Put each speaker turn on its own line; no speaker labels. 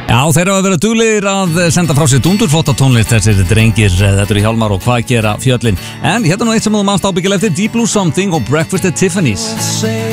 Já, þeir eru að vera duglegir að senda frá sér dundurflotta tónlist þessir drengir, þetta eru Hjálmar og Hvað gera fjöllin. En hérna nú eitt sem þú manst ábyggilega eftir, Deep Blue Something og Breakfast at Tiffany's.